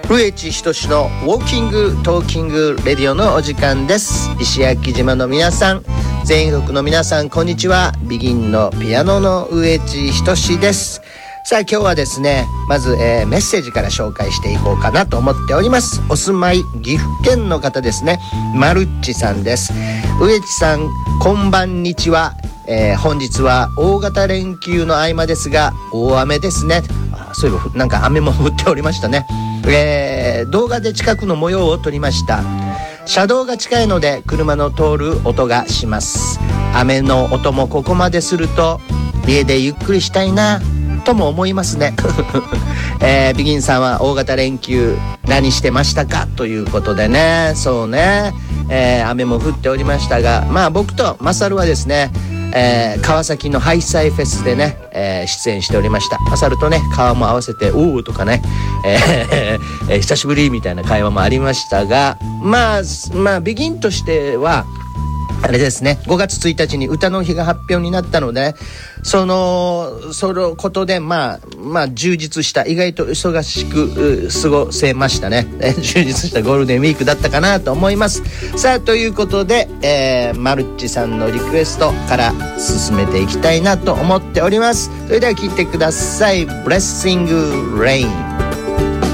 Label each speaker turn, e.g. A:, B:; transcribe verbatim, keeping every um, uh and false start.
A: 上地仁のウォーキングトーキングレディオのお時間です。石垣島の皆さん、全国の皆さん、こんにちは。ビギンのピアノの上地仁です。さあ今日はですね、まず、えー、メッセージから紹介していこうかなと思っております。お住まい岐阜県の方ですね、まるっちさんです。上地さん、こんばんにちは。えー、本日は大型連休の合間ですが大雨ですね。あ、そういえばなんか雨も降っておりましたね。えー、動画で近くの模様を撮りました。車道が近いので車の通る音がします。雨の音もここまですると家でゆっくりしたいなとも思いますね。えー、ビギンさんは大型連休何してましたかということでね。そうね、えー、雨も降っておりましたが、まあ僕とマサルはですね、えー、川崎のハイサイフェスでね、えー、出演しておりました。マサルとね顔も合わせておーとかね、えーえー、久しぶりみたいな会話もありましたが、まあまあビギンとしてはあれですね、ごがつついたちに歌の日が発表になったので、そのそのことでまあまあ充実した、意外と忙しく過ごせましたね。充実したゴールデンウィークだったかなと思います。さあということで、えー、マルッチさんのリクエストから進めていきたいなと思っております。それでは聴いてください。 Blessing Rain。